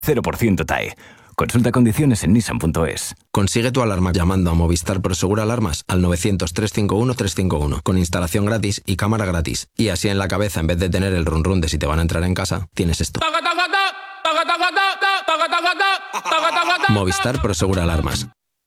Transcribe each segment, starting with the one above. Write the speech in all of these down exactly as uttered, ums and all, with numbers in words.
cero por ciento T A E. Consulta condiciones en nissan punto es. Consigue tu alarma llamando a Movistar Prosegur Alarmas al novecientos, trescientos cincuenta y uno, trescientos cincuenta y uno con instalación gratis y cámara gratis. Y así en la cabeza, en vez de tener el run run de si te van a entrar en casa, tienes esto. Movistar Prosegur Alarmas.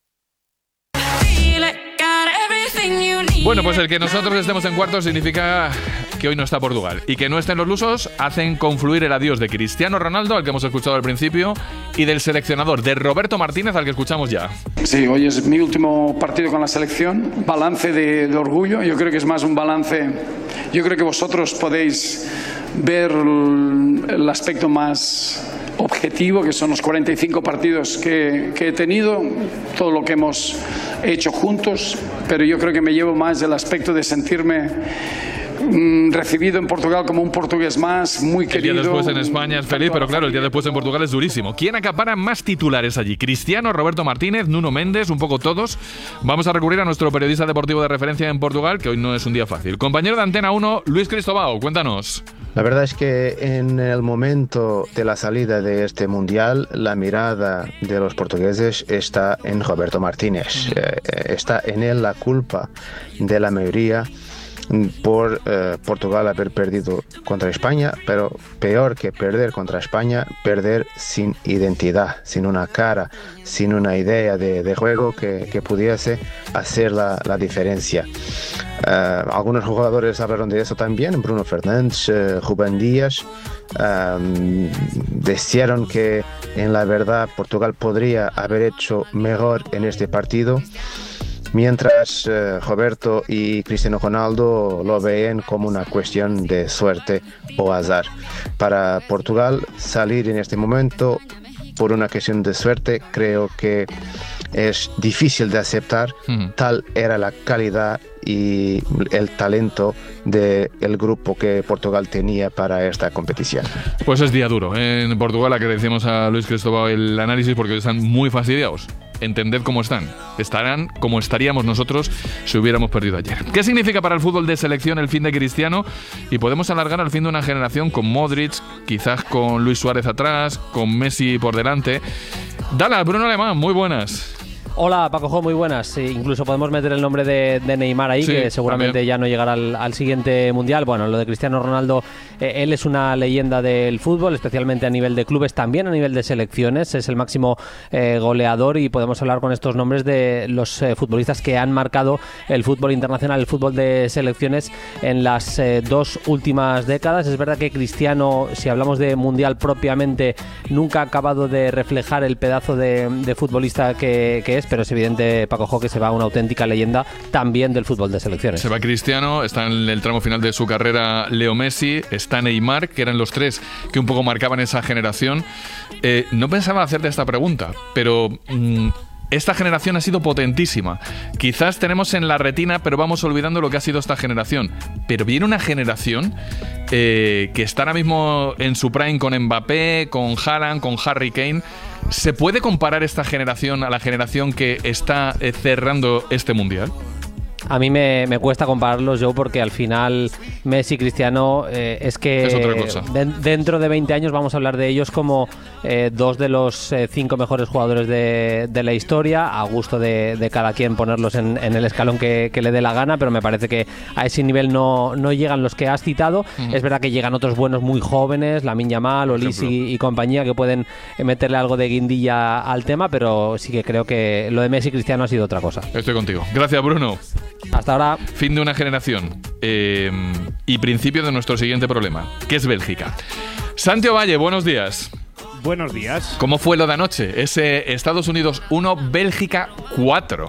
Bueno, pues el que nosotros estemos en cuartos significa que hoy no está Portugal. Y que no estén los lusos hacen confluir el adiós de Cristiano Ronaldo, al que hemos escuchado al principio, y del seleccionador, de Roberto Martínez, al que escuchamos ya. Sí, hoy es mi último partido con la selección. Balance de, de orgullo. Yo creo que es más un balance. Yo creo que vosotros podéis ver el aspecto más objetivo, que son los cuarenta y cinco partidos que, que he tenido, todo lo que hemos hecho juntos, pero yo creo que me llevo más el aspecto de sentirme mm, recibido en Portugal como un portugués más, muy querido. El día después en España es feliz, pero claro, el día después en Portugal es durísimo. ¿Quién acapara más titulares allí? Cristiano, Roberto Martínez, Nuno Méndez, un poco todos. Vamos a recurrir a nuestro periodista deportivo de referencia en Portugal, que hoy no es un día fácil. Compañero de Antena uno, Luis Cristóbal, cuéntanos. La verdad es que en el momento de la salida de este mundial, la mirada de los portugueses está en Roberto Martínez. Eh, está en él la culpa de la mayoría por eh, Portugal haber perdido contra España, pero peor que perder contra España, perder sin identidad, sin una cara, sin una idea de, de juego que, que pudiese hacer la, la diferencia. Uh, algunos jugadores hablaron de eso también, Bruno Fernández, uh, Rubén Díaz, um, decían que en la verdad Portugal podría haber hecho mejor en este partido, mientras uh, Roberto y Cristiano Ronaldo lo ven como una cuestión de suerte o azar. Para Portugal salir en este momento por una cuestión de suerte creo que es difícil de aceptar. Uh-huh. Tal era la calidad y el talento del grupo que Portugal tenía para esta competición. Pues es día duro en Portugal. Agradecemos a Luis Cristóbal el análisis porque están muy fastidiados. Entended cómo están. Estarán como estaríamos nosotros si hubiéramos perdido ayer. ¿Qué significa para el fútbol de selección el fin de Cristiano? Y podemos alargar al fin de una generación con Modric, quizás con Luis Suárez atrás, con Messi por delante. Dala, Bruno Alemán, muy buenas. Hola, Paco, muy buenas. Sí, incluso podemos meter el nombre de, de Neymar ahí, sí, que seguramente también ya no llegará al, al siguiente Mundial. Bueno, lo de Cristiano Ronaldo, eh, él es una leyenda del fútbol, especialmente a nivel de clubes, también a nivel de selecciones. Es el máximo eh, goleador y podemos hablar con estos nombres de los eh, futbolistas que han marcado el fútbol internacional, el fútbol de selecciones en las eh, dos últimas décadas. Es verdad que Cristiano, si hablamos de Mundial propiamente, nunca ha acabado de reflejar el pedazo de, de futbolista que, que es, pero es evidente, Paco Jo, que se va una auténtica leyenda también del fútbol de selecciones. Se va Cristiano, está en el tramo final de su carrera Leo Messi, está Neymar, que eran los tres que un poco marcaban esa generación. Eh, no pensaba hacerte esta pregunta, pero mmm, esta generación ha sido potentísima. Quizás tenemos en la retina, pero vamos olvidando lo que ha sido esta generación. Pero viene una generación eh, que está ahora mismo en su prime con Mbappé, con Haaland, con Harry Kane. ¿Se puede comparar esta generación a la generación que está eh, cerrando este Mundial? A mí me, me cuesta compararlos, yo, porque al final Messi y Cristiano eh, es que es otra cosa. De, dentro de veinte años vamos a hablar de ellos como eh, dos de los eh, cinco mejores jugadores de, de la historia, a gusto de, de cada quien ponerlos en, en el escalón que, que le dé la gana, pero me parece que a ese nivel no, no llegan los que has citado. Uh-huh. Es verdad que llegan otros buenos muy jóvenes, Lamine Yamal, Olise y, y compañía, que pueden meterle algo de guindilla al tema, pero sí que creo que lo de Messi y Cristiano ha sido otra cosa. Estoy contigo. Gracias, Bruno. Hasta ahora. Fin de una generación eh, y principio de nuestro siguiente problema, que es Bélgica. Santiago Valle, buenos días. Buenos días. ¿Cómo fue lo de anoche? Ese Estados Unidos uno, Bélgica cuatro.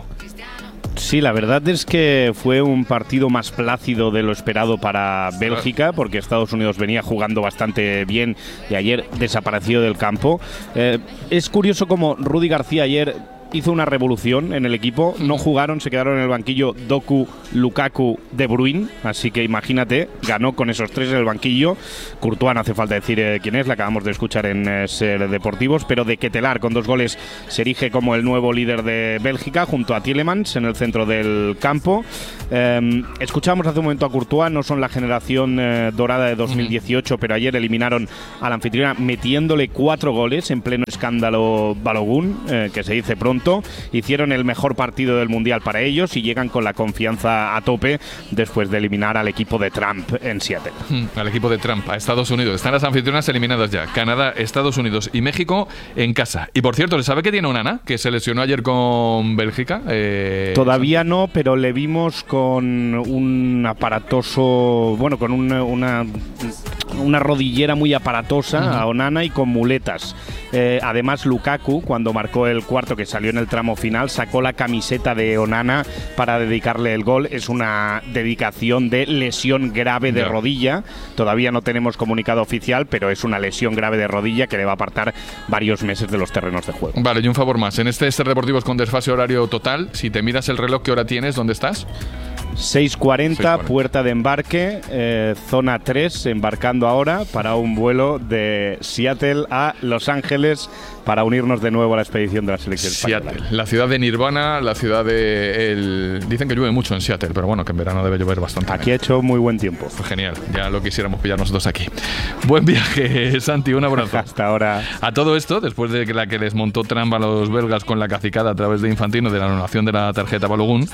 Sí, la verdad es que fue un partido más plácido de lo esperado para Bélgica, porque Estados Unidos venía jugando bastante bien y ayer desapareció del campo. Eh, es curioso como Rudi García ayer hizo una revolución en el equipo. No jugaron, se quedaron en el banquillo Doku, Lukaku, De Bruyne. Así que imagínate, ganó con esos tres en el banquillo. Courtois, no hace falta decir eh, quién es, la acabamos de escuchar en eh, Ser Deportivos. Pero de Ketelaar, con dos goles, se erige como el nuevo líder de Bélgica, junto a Tielemans en el centro del campo. Eh, escuchamos hace un momento a Courtois, no son la generación eh, dorada de dos mil dieciocho, pero ayer eliminaron a la anfitriona metiéndole cuatro goles en pleno escándalo Balogun, eh, que se dice pronto. Hicieron el mejor partido del Mundial para ellos y llegan con la confianza a tope después de eliminar al equipo de Trump en Seattle. Hmm, al equipo de Trump, a Estados Unidos. Están las anfitrionas eliminadas ya. Canadá, Estados Unidos y México en casa. Y por cierto, ¿le sabe que tiene una Nana que se lesionó ayer con Bélgica? Eh, Todavía no, pero le vimos con un aparatoso, bueno, con una, una, una rodillera muy aparatosa uh-huh. a Onana y con muletas. Eh, además, Lukaku, cuando marcó el cuarto que salió en el tramo final, sacó la camiseta de Onana para dedicarle el gol. Es una dedicación de lesión grave de yeah. rodilla. Todavía no tenemos comunicado oficial, pero es una lesión grave de rodilla que le va a apartar varios meses de los terrenos de juego. Vale, y un favor más. En este Ser Deportivos con desfase horario total, si te miras el reloj, ¿qué hora tienes? ¿Dónde estás? seis cuarenta, puerta de embarque, eh, zona tres, embarcando ahora para un vuelo de Seattle a Los Ángeles para unirnos de nuevo a la expedición de la selección Seattle, española. La ciudad de Nirvana, la ciudad de... El... Dicen que llueve mucho en Seattle, pero bueno, que en verano debe llover bastante. Aquí ha hecho muy buen tiempo. Pues genial, ya lo quisiéramos pillar nosotros aquí. Buen viaje, Santi, un abrazo. Hasta ahora. A todo esto, después de que la que les montó Trump a los belgas con la cacicada a través de Infantino de la anulación de la tarjeta Balogun,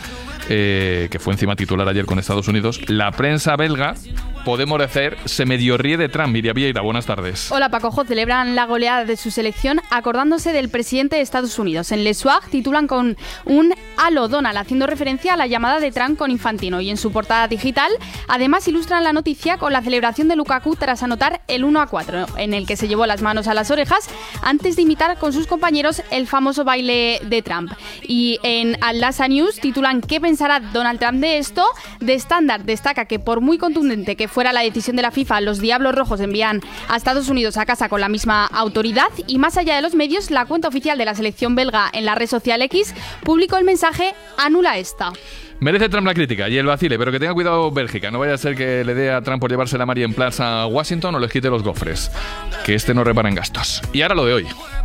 eh, que fue encima titular ayer con Estados Unidos, la prensa belga, podemos decir, se medio ríe de Trump. Miriam Vieira, buenas tardes. Hola, Pacojo. Celebran la goleada de su selección acordándose del presidente de Estados Unidos. En Le Soir titulan con un Halo Donald, haciendo referencia a la llamada de Trump con Infantino. Y en su portada digital, además, ilustran la noticia con la celebración de Lukaku tras anotar el uno a cuatro, en el que se llevó las manos a las orejas antes de imitar con sus compañeros el famoso baile de Trump. Y en Al-Asa News titulan ¿qué pensará Donald Trump de esto? The Standard destaca que por muy contundente que fuera la decisión de la FIFA, los Diablos Rojos envían a Estados Unidos a casa con la misma autoridad. Y más allá de los medios, la cuenta oficial de la selección belga en la red social X publicó el mensaje anula esta. Merece Trump la crítica y el vacile, pero que tenga cuidado Bélgica. No vaya a ser que le dé a Trump por llevarse la Mari en Plaza a Washington o les quite los gofres. Que este no repara en gastos. Y ahora lo de hoy.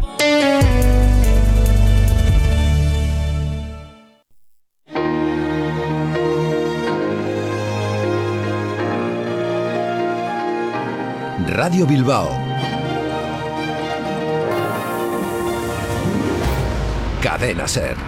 Radio Bilbao. Cadena Ser.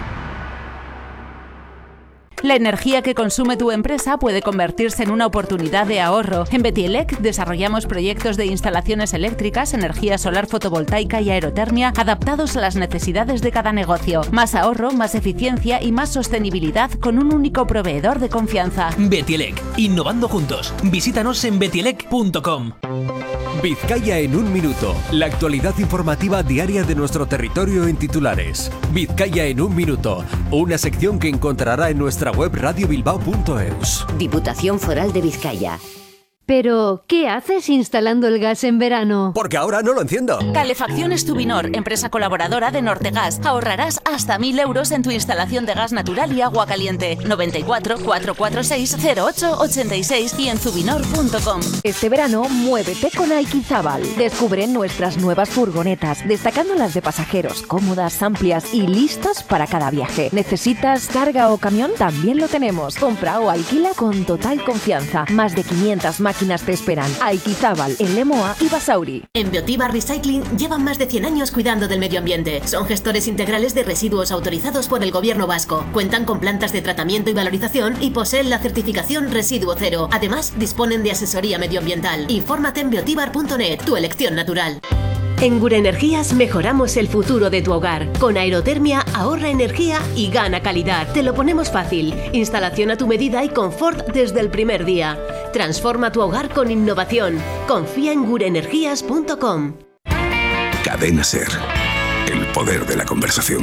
La energía que consume tu empresa puede convertirse en una oportunidad de ahorro. En Betielec desarrollamos proyectos de instalaciones eléctricas, energía solar fotovoltaica y aerotermia adaptados a las necesidades de cada negocio. Más ahorro, más eficiencia y más sostenibilidad con un único proveedor de confianza. Betielec, innovando juntos. Visítanos en betielec punto com. Vizcaya en un minuto. La actualidad informativa diaria de nuestro territorio en titulares. Vizcaya en un minuto. Una sección que encontrará en nuestra web radio bilbao punto eus. Diputación Foral de Vizcaya. Pero, ¿qué haces instalando el gas en verano? Porque ahora no lo enciendo. Calefacciones Tubinor, empresa colaboradora de Nortegas. Ahorrarás hasta mil euros en tu instalación de gas natural y agua caliente. noventa y cuatro, cuatrocientos cuarenta y seis, cero ocho ochenta y seis y en tubinor punto com. Este verano, muévete con Aikizábal. Descubre nuestras nuevas furgonetas, destacando las de pasajeros, cómodas, amplias y listas para cada viaje. ¿Necesitas carga o camión? También lo tenemos. Compra o alquila con total confianza. Más de quinientas máquinas te esperan. Aikizábal, en Lemoa y Basauri. En Biotiba Recycling llevan más de cien años cuidando del medio ambiente. Son gestores integrales de residuos autorizados por el gobierno vasco. Cuentan con plantas de tratamiento y valorización y poseen la certificación Residuo Cero. Además, disponen de asesoría medioambiental. Infórmate en biotibar punto net, tu elección natural. En Gure Energías mejoramos el futuro de tu hogar. Con aerotermia ahorra energía y gana calidad. Te lo ponemos fácil. Instalación a tu medida y confort desde el primer día. Transforma tu hogar con innovación. Confía en gure energías punto com. Cadena Ser. El poder de la conversación.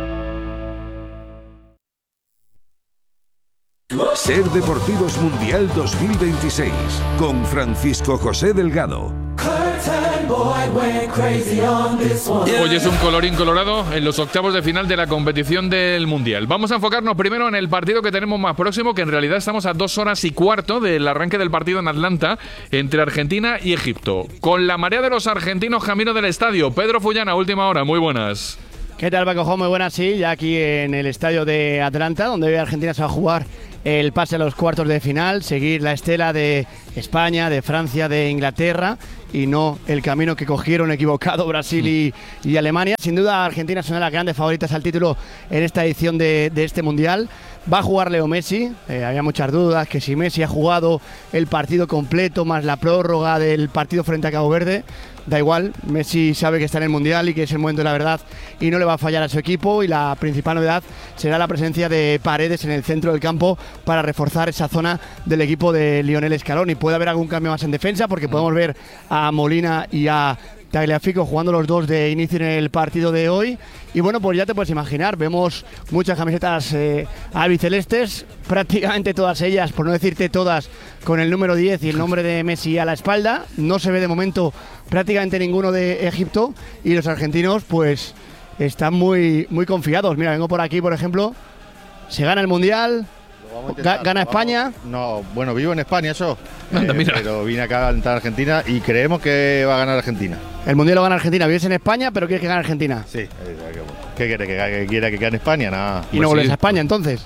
Ser Deportivos Mundial dos mil veintiséis con Francisco José Delgado. Hoy es un colorín colorado en los octavos de final de la competición del Mundial. Vamos a enfocarnos primero en el partido que tenemos más próximo, que en realidad estamos a dos horas y cuarto del arranque del partido en Atlanta entre Argentina y Egipto. Con la marea de los argentinos camino del estadio. Pedro Fullana, última hora, muy buenas. ¿Qué tal, Paco? Muy buenas, sí, ya aquí en el estadio de Atlanta, donde hoy Argentina se va a jugar el pase a los cuartos de final, seguir la estela de España, de Francia, de Inglaterra y no el camino que cogieron equivocado Brasil y, y Alemania. Sin duda Argentina es una de las grandes favoritas al título en esta edición de, de este Mundial. Va a jugar Leo Messi, eh, había muchas dudas que si Messi ha jugado el partido completo más la prórroga del partido frente a Cabo Verde. Da igual, Messi sabe que está en el Mundial y que es el momento de la verdad y no le va a fallar a su equipo, y la principal novedad será la presencia de Paredes en el centro del campo para reforzar esa zona del equipo de Lionel Scaloni. Puede haber algún cambio más en defensa porque podemos ver a Molina y a Tagliafico jugando los dos de inicio en el partido de hoy. Y bueno, pues ya te puedes imaginar, vemos muchas camisetas eh, albicelestes, prácticamente todas ellas, por no decirte todas, con el número diez y el nombre de Messi a la espalda. No se ve de momento prácticamente ninguno de Egipto, y los argentinos pues están muy, muy confiados. Mira, vengo por aquí, por ejemplo, se gana el Mundial, Ga gana España. No, bueno, vivo en España yo, eh, pero vine acá a entrar a Argentina y creemos que va a ganar Argentina. El Mundial lo gana Argentina. Vives en España, pero quieres que gane Argentina. Sí. ¿Qué quiere? ¿Que, que quiera que gane España? Nada. ¿Y pues no vuelves sí. a España entonces?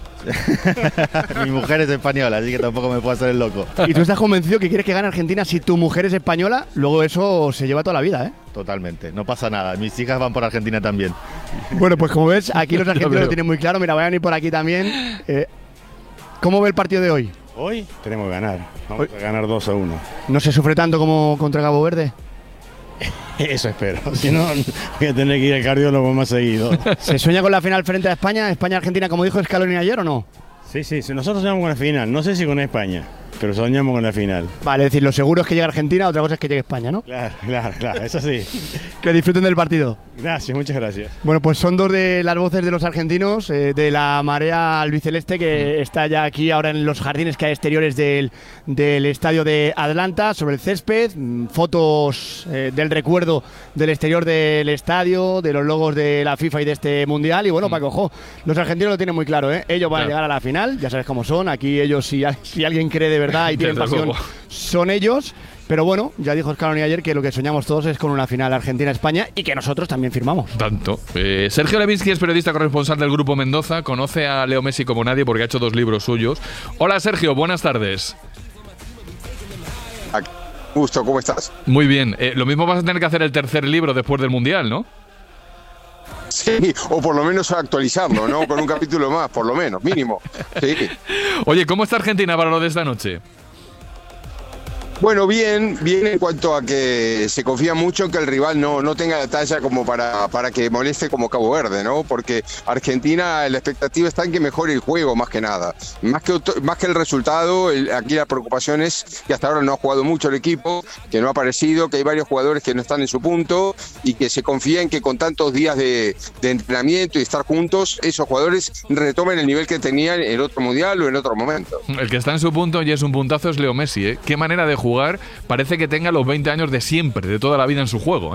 Mi mujer es española, así que tampoco me puedo hacer el loco. ¿Y tú estás convencido que quieres que gane Argentina si tu mujer es española? Luego eso se lleva toda la vida, ¿eh? Totalmente, no pasa nada. Mis hijas van por Argentina también. Bueno, pues como ves, aquí los argentinos lo tienen muy claro. Mira, voy a venir por aquí también. Eh, ¿Cómo ve el partido de hoy? Hoy tenemos que ganar. Vamos hoy. a ganar dos a uno. ¿No se sufre tanto como contra Cabo Verde? Eso espero. Si no, voy a tener que ir al cardiólogo más seguido. ¿Se sueña con la final frente a España? ¿España-Argentina, como dijo Scaloni ayer, o no? Sí, sí, nosotros soñamos con la final. No sé si con España, pero soñamos con la final. Vale, es decir, lo seguro es que llegue Argentina, otra cosa es que llegue España, ¿no? Claro, claro, claro, eso sí. Que disfruten del partido. Gracias, muchas gracias. Bueno, pues son dos de las voces de los argentinos, eh, de la marea albiceleste, que está ya aquí ahora en los jardines que hay exteriores del, del estadio de Atlanta, sobre el césped, fotos eh, del recuerdo del exterior del estadio, de los logos de la FIFA y de este Mundial. Y bueno, mm. Paco, ojo, los argentinos lo tienen muy claro, ¿eh? Ellos van claro. a llegar a la final, ya sabes cómo son, aquí ellos, si, si alguien cree de verdad y tienen pasión, luego. son ellos. Pero bueno, ya dijo Scaloni ayer que lo que soñamos todos es con una final Argentina-España y que nosotros también firmamos. Tanto. Eh, Sergio Levinsky es periodista corresponsal del Grupo Mendoza, conoce a Leo Messi como nadie porque ha hecho dos libros suyos. Hola Sergio, buenas tardes. Gusto, ¿cómo estás? Muy bien. Eh, lo mismo vas a tener que hacer el tercer libro después del Mundial, ¿no? Sí, o por lo menos actualizarlo, ¿no? Con un capítulo más, por lo menos, mínimo. Sí. Oye, ¿cómo está Argentina para lo de esta noche? Bueno, bien, bien en cuanto a que se confía mucho en que el rival no, no tenga la talla como para, para que moleste como Cabo Verde, ¿no? Porque Argentina, la expectativa está en que mejore el juego más que nada. Más que, más que el resultado, el, aquí la preocupación es que hasta ahora no ha jugado mucho el equipo, que no ha aparecido, que hay varios jugadores que no están en su punto y que se confía en que con tantos días de, de entrenamiento y estar juntos, esos jugadores retomen el nivel que tenían en otro mundial o en otro momento. El que está en su punto y es un puntazo es Leo Messi, ¿eh? Qué manera de jugar. Jugar, parece que tenga los veinte años de siempre, de toda la vida en su juego, ¿eh?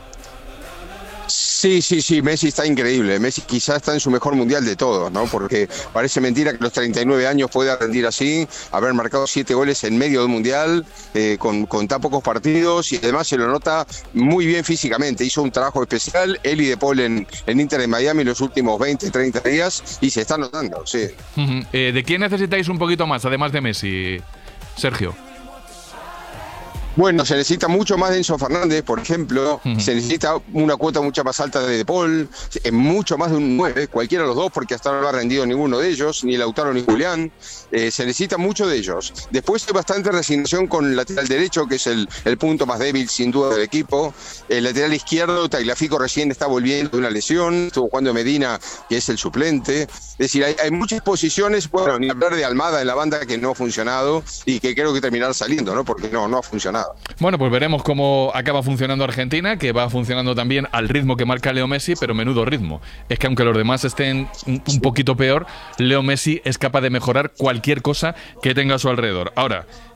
Sí, sí, sí, Messi está increíble. Messi quizás está en su mejor mundial de todos, ¿no? Porque parece mentira que a los treinta y nueve años pueda rendir así, haber marcado siete goles en medio del mundial, eh, con, con tan pocos partidos, y además se lo nota muy bien físicamente. Hizo un trabajo especial, él y De Paul en, en Inter de Miami los últimos veinte, treinta días, y se está notando, sí. Uh-huh. eh, ¿De quién necesitáis un poquito más, además de Messi, Sergio? Bueno, se necesita mucho más de Enzo Fernández, por ejemplo. Uh-huh. Se necesita una cuota mucho más alta de De Paul, mucho más de un nueve, cualquiera de los dos, porque hasta ahora no ha rendido ninguno de ellos, ni Lautaro ni Julián. Eh, se necesita mucho de ellos. Después hay bastante resignación con el lateral derecho, que es el, el punto más débil, sin duda, del equipo. El lateral izquierdo, Tagliafico recién está volviendo de una lesión. Estuvo jugando Medina, que es el suplente. Es decir, hay, hay muchas posiciones, bueno, ni hablar de Almada en la banda, que no ha funcionado y que creo que terminará saliendo, ¿no? Porque no, no ha funcionado. Bueno, pues veremos cómo acaba funcionando Argentina, que va funcionando también al ritmo que marca Leo Messi, pero menudo ritmo. Es que aunque los demás estén un poquito peor, Leo Messi es capaz de mejorar cualquier cosa que tenga a su alrededor. Ahora,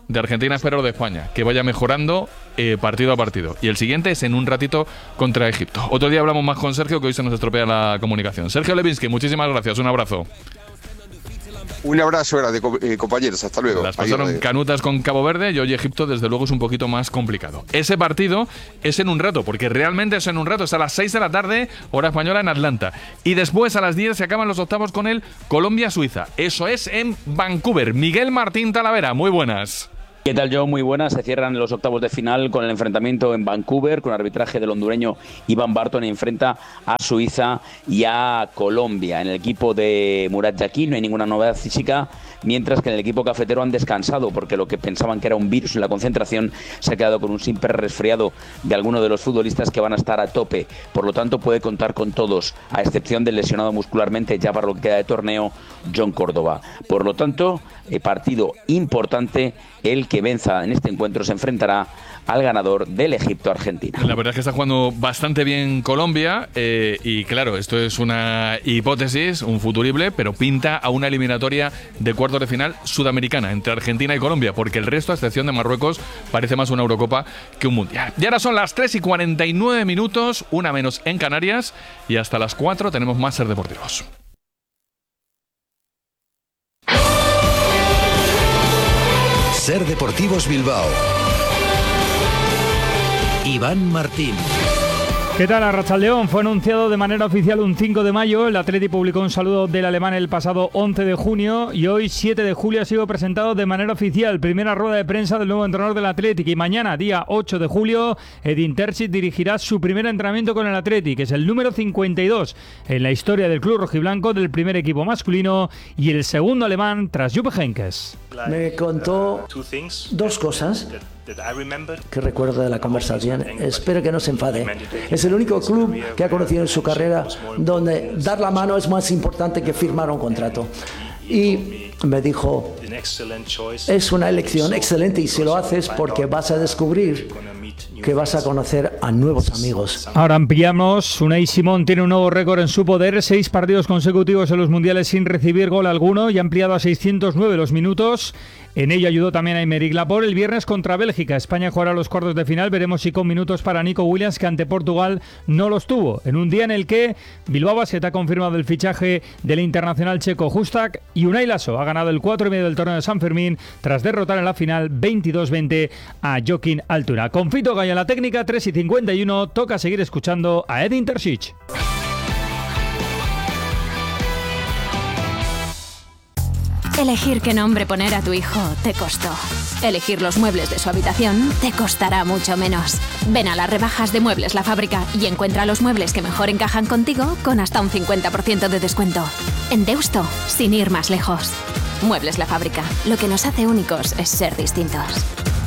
de Argentina, espero de España, que vaya mejorando eh, partido a partido. Y el siguiente es en un ratito contra Egipto. Otro día hablamos más con Sergio, que hoy se nos estropea la comunicación. Sergio Levinsky, muchísimas gracias, un abrazo. Un abrazo grande, eh, compañeros, hasta luego. Las pasaron Adiós. canutas con Cabo Verde y hoy Egipto desde luego es un poquito más complicado. Ese partido es en un rato, porque realmente es en un rato, es a las seis de la tarde, hora española en Atlanta. Y después a las diez se acaban los octavos con el Colombia-Suiza. Eso es en Vancouver. Miguel Martín Talavera, muy buenas. ¿Qué tal, Joe? Muy buenas. Se cierran los octavos de final con el enfrentamiento en Vancouver, con el arbitraje del hondureño Iván Barton. Enfrenta a Suiza y a Colombia. En el equipo de Murat Yakin no hay ninguna novedad física, mientras que en el equipo cafetero han descansado porque lo que pensaban que era un virus en la concentración se ha quedado con un simple resfriado de alguno de los futbolistas que van a estar a tope. Por lo tanto, puede contar con todos, a excepción del lesionado muscularmente ya para lo que queda de torneo, John Córdoba. Por lo tanto, eh, partido importante. El que venza en este encuentro se enfrentará al ganador del Egipto-Argentina. La verdad es que está jugando bastante bien Colombia eh, y claro, esto es una hipótesis, un futurible, pero pinta a una eliminatoria de cuartos de final sudamericana entre Argentina y Colombia, porque el resto, a excepción de Marruecos, parece más una Eurocopa que un Mundial. Y ahora son las tres y cuarenta y nueve minutos, una menos en Canarias, y hasta las cuatro tenemos más Ser Deportivos. Ser Deportivos Bilbao. Iván Martín. ¿Qué tal, Arratsaldeón? Fue anunciado de manera oficial un cinco de mayo. El Atleti publicó un saludo del alemán el pasado once de junio y hoy, siete de julio, ha sido presentado de manera oficial. Primera rueda de prensa del nuevo entrenador del Atleti. Y mañana, día ocho de julio, Edin Terzic dirigirá su primer entrenamiento con el Atleti, que es el número cincuenta y dos en la historia del club rojiblanco, del primer equipo masculino y el segundo alemán tras Jupp Heynckes. Me contó dos cosas que recuerdo de la conversación. Espero que no se enfade. Es el único club que ha conocido en su carrera donde dar la mano es más importante que firmar un contrato. Y me dijo, es una elección excelente y si lo haces porque vas a descubrir que vas a conocer a nuevos amigos. Ahora ampliamos. Unai Simón tiene un nuevo récord en su poder, seis partidos consecutivos en los mundiales sin recibir gol alguno y ha ampliado a seiscientos nueve los minutos. En ello ayudó también a Aymeric Laporte el viernes contra Bélgica. España jugará los cuartos de final. Veremos si con minutos para Nico Williams, que ante Portugal no los tuvo. En un día en el que Bilbao Basket ha confirmado el fichaje del internacional checo Hustak y Unai Lasso ha ganado el cuatro y medio del torneo de San Fermín tras derrotar en la final veintidós veinte a Joaquín Altura. Con Fito Gaya en la técnica, tres y cincuenta y uno, toca seguir escuchando a Edin Terzic. Elegir qué nombre poner a tu hijo te costó. Elegir los muebles de su habitación te costará mucho menos. Ven a las rebajas de Muebles La Fábrica y encuentra los muebles que mejor encajan contigo con hasta un cincuenta por ciento de descuento. En Deusto, sin ir más lejos. Muebles La Fábrica. Lo que nos hace únicos es ser distintos.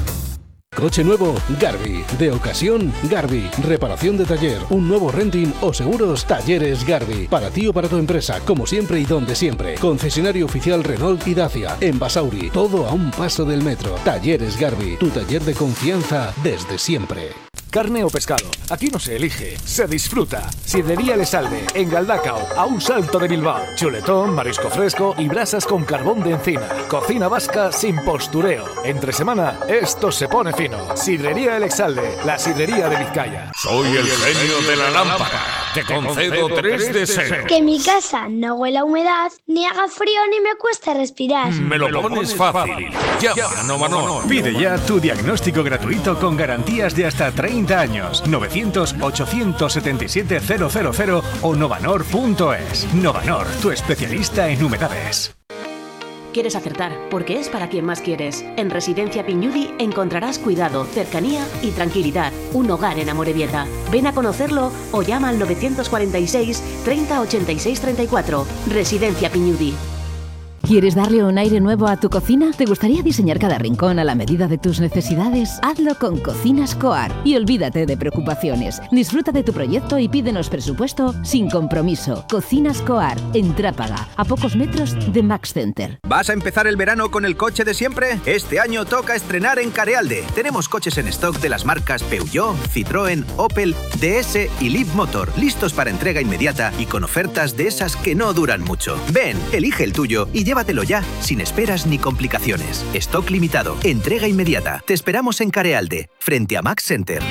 Coche nuevo, Garbi. De ocasión, Garbi. Reparación de taller, un nuevo renting o seguros, Talleres Garbi. Para ti o para tu empresa, como siempre y donde siempre. Concesionario oficial Renault y Dacia. En Basauri, todo a un paso del metro. Talleres Garbi, tu taller de confianza desde siempre. Carne o pescado, aquí no se elige, se disfruta. Sidrería El Esalde, en Galdacao, a un salto de Bilbao. Chuletón, marisco fresco y brasas con carbón de encina. Cocina vasca sin postureo. Entre semana, esto se pone fino. Sidrería El Exalde, la sidrería de Vizcaya. Soy el genio de la lámpara. Te concedo tres deseos. Que mi casa no huela a humedad, ni haga frío ni me cueste respirar. Me lo pones fácil. Llama a Novanor. Pide ya tu diagnóstico gratuito con garantías de hasta treinta años. novecientos, ochocientos setenta y siete, cero cero cero o novanor punto es. Novanor, tu especialista en humedades. ¿Quieres acertar? Porque es para quien más quieres. En Residencia Piñudi encontrarás cuidado, cercanía y tranquilidad. Un hogar en Amorebieta. Ven a conocerlo o llama al novecientos cuarenta y seis, treinta, ochenta y seis, treinta y cuatro. Residencia Piñudi. ¿Quieres darle un aire nuevo a tu cocina? ¿Te gustaría diseñar cada rincón a la medida de tus necesidades? Hazlo con Cocinas Coar y olvídate de preocupaciones. Disfruta de tu proyecto y pídenos presupuesto sin compromiso. Cocinas Coar, en Trápaga, a pocos metros de Max Center. ¿Vas a empezar el verano con el coche de siempre? Este año toca estrenar en Carealde. Tenemos coches en stock de las marcas Peugeot, Citroën, Opel, D S y Leaf Motor, listos para entrega inmediata y con ofertas de esas que no duran mucho. Ven, elige el tuyo y lleva Llévatelo ya, sin esperas ni complicaciones. Stock limitado, entrega inmediata. Te esperamos en Carealde, frente a Max Center.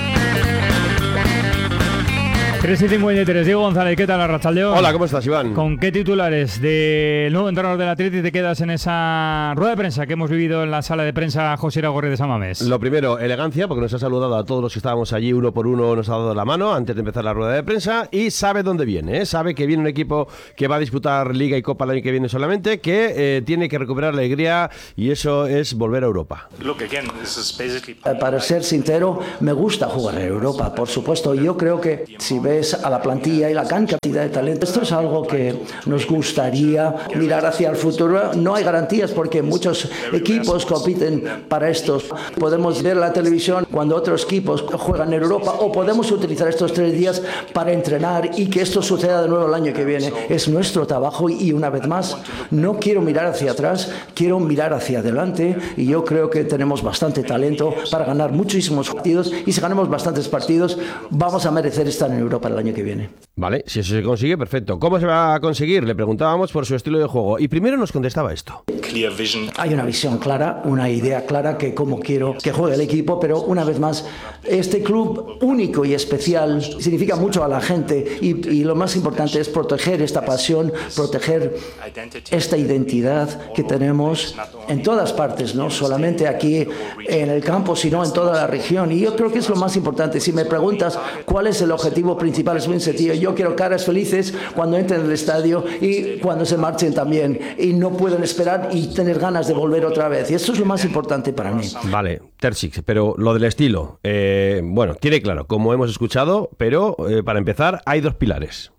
tres y cincuenta y tres, Diego González, ¿qué tal, Arratsaldeón? Hola, ¿cómo estás, Iván? ¿Con qué titulares del nuevo entrenador del Atleti te quedas en esa rueda de prensa que hemos vivido en la sala de prensa José Iragorri de San Mamés? Lo primero, elegancia, porque nos ha saludado a todos los que estábamos allí, uno por uno nos ha dado la mano antes de empezar la rueda de prensa y sabe dónde viene, ¿eh? Sabe que viene un equipo que va a disputar Liga y Copa el año que viene solamente, que eh, tiene que recuperar la alegría y eso es volver a Europa. Para ser sincero, me gusta jugar en Europa, por supuesto. Yo creo que si ves a la plantilla y la cantidad de talento, esto es algo que nos gustaría mirar hacia el futuro. No hay garantías porque muchos equipos compiten para estos. Podemos ver la televisión cuando otros equipos juegan en Europa o podemos utilizar estos tres días para entrenar y que esto suceda de nuevo el año que viene. Es nuestro trabajo y una vez más no quiero mirar hacia atrás, quiero mirar hacia adelante y yo creo que tenemos bastante talento para ganar muchísimos partidos y si ganamos bastantes partidos vamos a merecer estar en Europa el año que viene. Vale, si eso se consigue, perfecto. ¿Cómo se va a conseguir? Le preguntábamos por su estilo de juego y primero nos contestaba esto. Hay una visión clara, una idea clara que cómo quiero que juegue el equipo, pero una vez más, este club único y especial significa mucho a la gente y, y lo más importante es proteger esta pasión, proteger esta identidad que tenemos en todas partes, no solamente aquí en el campo, sino en toda la región. Y yo creo que es lo más importante. Si me preguntas cuál es el objetivo principal, es muy sencillo. Yo quiero caras felices cuando entren al estadio y cuando se marchen también. Y no pueden esperar y tener ganas de volver otra vez. Y eso es lo más importante para mí. Vale, Terzic, pero lo del estilo, eh, bueno, tiene claro, como hemos escuchado, pero eh, para empezar hay dos pilares.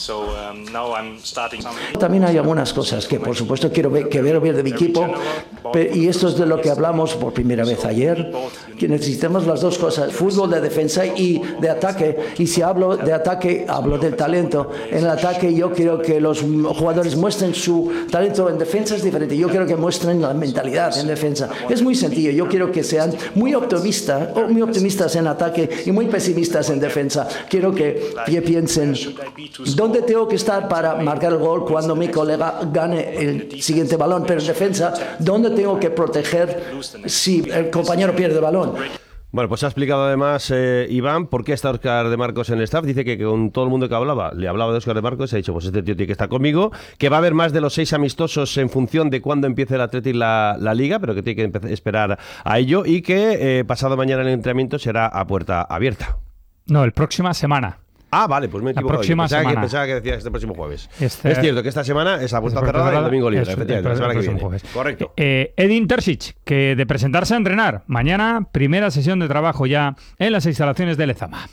También hay algunas cosas que por supuesto quiero ver, que ver bien de mi equipo y esto es de lo que hablamos por primera vez ayer, que necesitamos las dos cosas, fútbol de defensa y de ataque, y si hablo de ataque hablo del talento. En el ataque yo quiero que los jugadores muestren su talento, en defensa es diferente, yo quiero que muestren la mentalidad en defensa, es muy sencillo, yo quiero que sean muy optimistas, muy optimistas en ataque y muy pesimistas en defensa, quiero que, que piensen ¿dónde tengo que estar para marcar el gol cuando mi colega gane el siguiente balón? Pero en defensa, ¿dónde tengo que proteger si el compañero pierde el balón? Bueno, pues ha explicado además eh, Iván por qué está Óscar de Marcos en el staff. Dice que, que con todo el mundo que hablaba, le hablaba de Óscar de Marcos, se ha dicho, pues este tío tiene que estar conmigo, que va a haber más de los seis amistosos en función de cuándo empiece el Atleti la, la Liga, pero que tiene que esperar a ello y que eh, pasado mañana el entrenamiento será a puerta abierta. No, el próxima semana. Ah, vale, pues me he equivocado. La próxima pensaba, semana. Que, pensaba que decías este próximo jueves. Este, es cierto que esta semana es la puerta cerrada y el domingo libre, es, efectivamente, la semana que viene. Jueves. Correcto. Eh, Edin Terzic, que de presentarse a entrenar, mañana primera sesión de trabajo ya en las instalaciones de Lezama.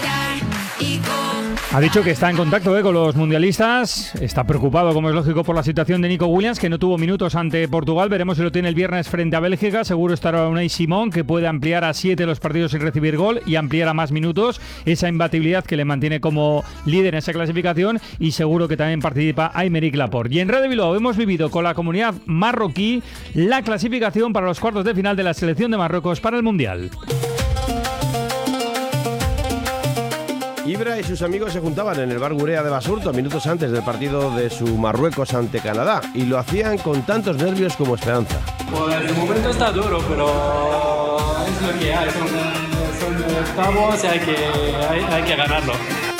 Ha dicho que está en contacto eh, con los mundialistas, está preocupado, como es lógico, por la situación de Nico Williams, que no tuvo minutos ante Portugal. Veremos si lo tiene el viernes frente a Bélgica. Seguro estará Unai Simón, que puede ampliar a siete los partidos sin recibir gol y ampliar a más minutos. Esa imbatibilidad que le mantiene como líder en esa clasificación, y seguro que también participa Aymeric Laporte. Y en Radio Bilbao hemos vivido con la comunidad marroquí la clasificación para los cuartos de final de la selección de Marruecos para el Mundial. Ibra y sus amigos se juntaban en el bar Gurea de Basurto minutos antes del partido de su Marruecos ante Canadá y lo hacían con tantos nervios como esperanza. Pues de momento está duro, pero es lo que hay, son, son octavos y hay que, hay, hay que ganarlo.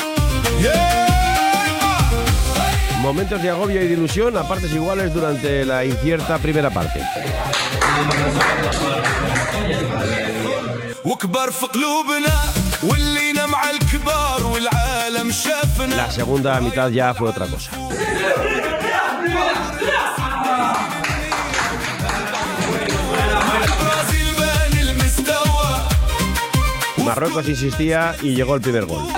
Momentos de agobio y de ilusión a partes iguales durante la incierta primera parte. La segunda mitad ya fue otra cosa. Marruecos insistía y llegó el primer gol.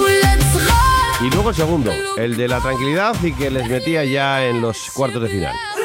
Y luego el segundo, el de la tranquilidad y que les metía ya en los cuartos de final.